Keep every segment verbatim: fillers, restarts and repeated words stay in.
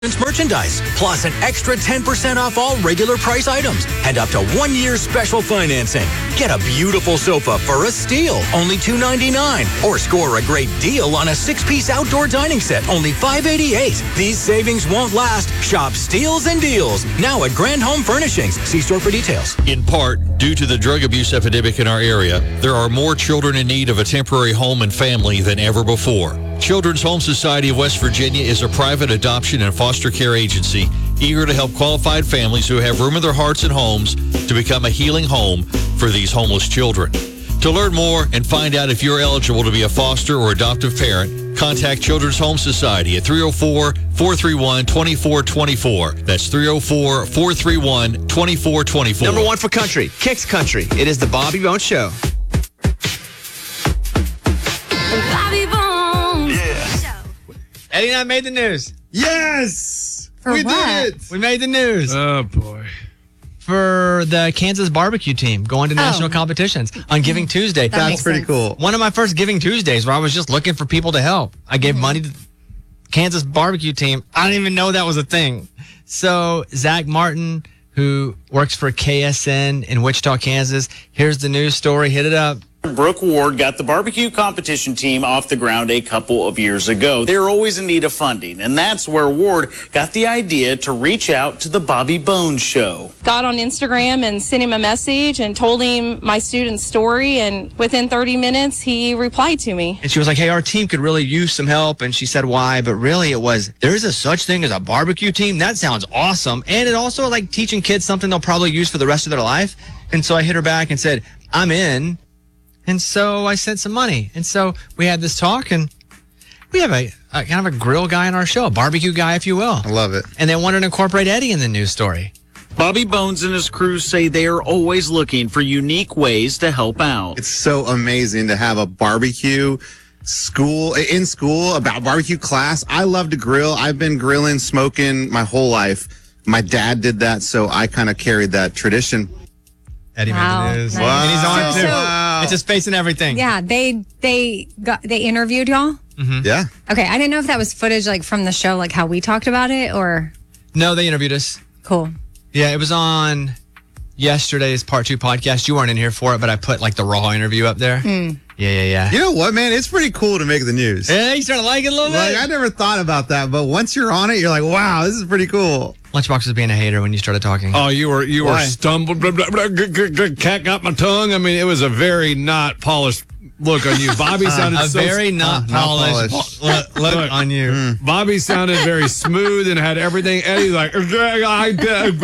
merchandise, plus an extra ten percent off all regular price items and up to one year special financing. Get a beautiful sofa for a steal, only two ninety-nine, or score a great deal on a six-piece outdoor dining set, only five eighty-eight. These savings won't last. Shop Steals and Deals now at Grand Home Furnishings. See store for details. In part, due to the drug abuse epidemic in our area, there are more children in need of a temporary home and family than ever before. Children's Home Society of West Virginia is a private adoption and foster care agency eager to help qualified families who have room in their hearts and homes to become a healing home for these homeless children. To learn more and find out if you're eligible to be a foster or adoptive parent, contact Children's Home Society at three oh four, four three one, two four two four. That's three oh four, four three one, two four two four. Number one for country, Kicks Country. It is the Bobby Bones Show. Bobby Bones. Yeah. Eddie and I made the news. Yes! For we what? did it! We made the news. Oh, boy. For the Kansas barbecue team going to Oh. national competitions on Giving Tuesday. That That's makes pretty sense. cool. One of my first Giving Tuesdays where I was just looking for people to help. I gave Mm-hmm. money to the Kansas barbecue team. I didn't even know that was a thing. So Zach Martin, who works for K S N in Wichita, Kansas, here's the news story. Hit it up. Brooke Ward got the barbecue competition team off the ground a couple of years ago. They were always in need of funding, and that's where Ward got the idea to reach out to the Bobby Bones Show. Got on Instagram and sent him a message and told him my student's story, and within thirty minutes he replied to me. And she was like, hey, our team could really use some help. And she said, why? But really it was, there is a such thing as a barbecue team. That sounds awesome. And it also like teaching kids something they'll probably use for the rest of their life. And so I hit her back and said, I'm in. And so I sent some money. And so we had this talk, and we have a, a kind of a grill guy on our show, a barbecue guy, if you will. I love it. And they wanted to incorporate Eddie in the news story. Bobby Bones and his crew say they are always looking for unique ways to help out. It's so amazing to have a barbecue school in school about barbecue class. I love to grill. I've been grilling, smoking my whole life. My dad did that, so I kind of carried that tradition. Eddie Wow, made the news. nice. Wow. And he's on So- too. so- It's his face and everything. Yeah, they they got they interviewed y'all. Yeah. Okay, I didn't know if that was footage like from the show, like how we talked about it, or No, they interviewed us. cool. Yeah, it was on yesterday's part two podcast. You weren't in here for it, but I put like the raw interview up there. Yeah, yeah, yeah. You know what, man? It's pretty cool to make the news. Yeah, you started liking it a little Like, bit. I never thought about that, but once you're on it, you're like, wow, this is pretty cool. Lunchbox was being a hater when you started talking. Oh, you were you Why? were stumbled. Blah, blah, blah, g- g- g- cat got my tongue. I mean, it was a very not polished look on you. Bobby sounded a so very not not polished polished. look, look Look. on you. Bobby sounded very smooth and had everything. Eddie's like, I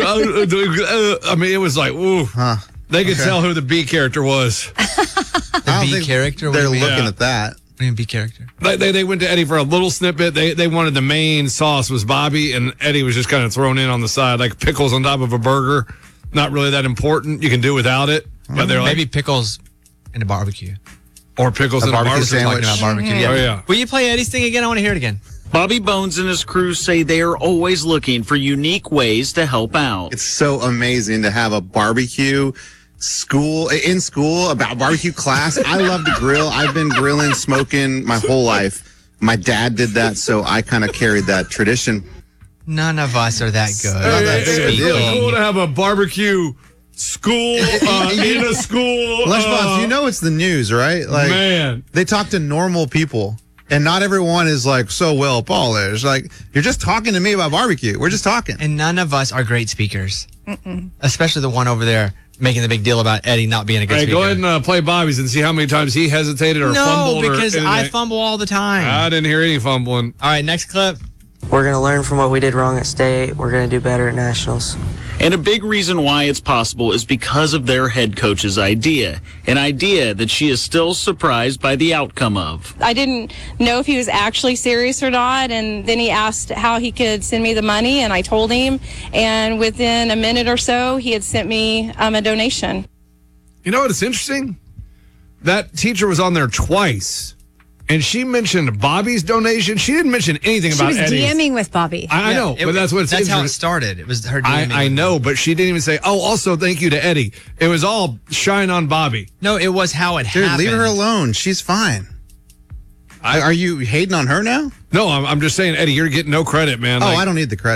mean, it was like, ooh. Huh. They could tell who the B character was. The I don't B think character? What They're do you mean? looking Yeah. at that. What do you mean B character? They, they they went to Eddie for a little snippet. They they wanted the main sauce was Bobby, and Eddie was just kind of thrown in on the side, like pickles on top of a burger. Not really that important. You can do without it. But they're like, Maybe pickles in a barbecue. or pickles A in barbecue a barbecue. sandwich. Talking about barbecue. Oh, yeah. Will you play Eddie's thing again? I want to hear it again. Bobby Bones and his crew say they are always looking for unique ways to help out. It's so amazing to have a barbecue school in school about barbecue class. I love to grill. I've been grilling, smoking my whole life. My dad did that, so I kind of carried that tradition. None of us are that good. Not that big of a It's deal. really cool to have a barbecue school uh, in a school. Lunchbox, uh, you know it's the news, right? Like man. they talk to normal people, and not everyone is like so well polished. Like you're just talking to me about barbecue. We're just talking. And none of us are great speakers. Mm-mm. Especially the one over there making the big deal about Eddie not being a good Hey, speaker. go ahead and uh, play Bobby's and see how many times he hesitated or no, fumbled. because or I anything. fumble all the time. I didn't hear any fumbling. All right, next clip. We're going to learn from what we did wrong at state. We're going to do better at nationals. And a big reason why it's possible is because of their head coach's idea, an idea that she is still surprised by the outcome of. I didn't know if he was actually serious or not, and then he asked how he could send me the money, and I told him, and within a minute or so, he had sent me um, a donation. You know what? It's interesting. That teacher was on there twice, and she mentioned Bobby's donation. She didn't mention anything She about was Eddie's. DMing with Bobby. I, I know, It- but that's what it's That's how it interesting. started. It was her I, DMing. I know, but she didn't even say, oh, also thank you to Eddie. It was all shine on Bobby. No, it was how it Dude, happened. leave her alone. She's fine. I, Are you hating on her now? no, I'm, I'm just saying, Eddie, you're getting no credit, man. Oh, Like, I don't need the credit.